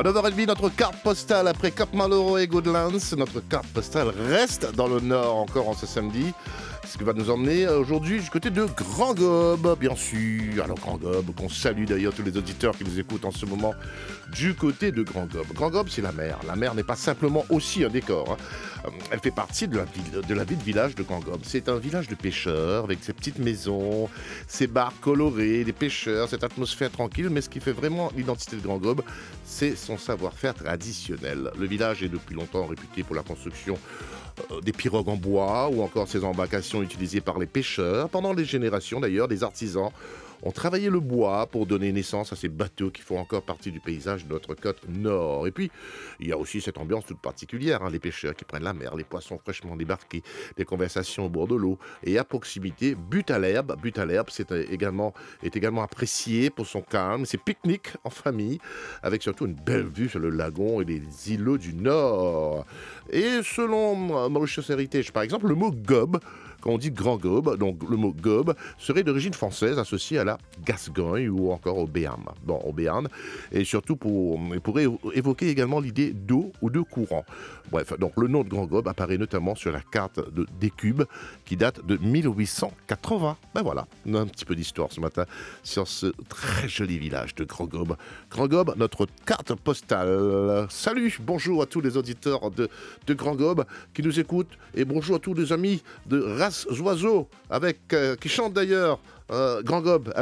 À 9h30, notre carte postale après Cap Maloro et Goodlands. Notre carte postale reste dans le nord encore en ce samedi. Ce qui va nous emmener aujourd'hui du côté de Grand Gobe, bien sûr. Alors Grand Gobe, qu'on salue d'ailleurs tous les auditeurs qui nous écoutent en ce moment du côté de Grand Gobe. Grand Gobe, c'est la mer. La mer n'est pas simplement aussi un décor. Elle fait partie de la ville village de Grand Gobe. C'est un village de pêcheurs avec ses petites maisons, ses bars colorés, des pêcheurs, cette atmosphère tranquille. Mais ce qui fait vraiment l'identité de Grand Gobe, c'est son savoir-faire traditionnel. Le village est depuis longtemps réputé pour la construction des pirogues en bois ou encore ces embarcations utilisées par les pêcheurs. Pendant des générations d'ailleurs, des artisans ont travaillé le bois pour donner naissance à ces bateaux qui font encore partie du paysage de notre côte nord. Et puis, il y a aussi cette ambiance toute particulière, les pêcheurs qui prennent la mer, les poissons fraîchement débarqués, des conversations au bord de l'eau. Et à proximité, Butte à l'herbe. Butte à l'herbe est également apprécié pour son calme, ses pique-niques en famille, avec surtout une belle vue sur le lagon et les îlots du Nord. Et selon Mauritius Heritage, par exemple, le mot gobe, quand on dit Grand Gobe, donc le mot gobe serait d'origine française associé à la Gascogne ou encore au Béarn. Bon, au Béarn, et surtout il pourrait évoquer également l'idée d'eau ou de courant. Bref, donc le nom de Grand Gobe apparaît notamment sur la carte des Cubes qui date de 1880. Ben voilà, on a un petit peu d'histoire ce matin sur ce très joli village de Grand Gobe. Grand Gobe, notre carte postale. Salut, bonjour à tous les auditeurs de Grand Gobe qui nous écoutent et bonjour à tous les amis de Race Oiseaux qui chantent d'ailleurs Grand Gobe.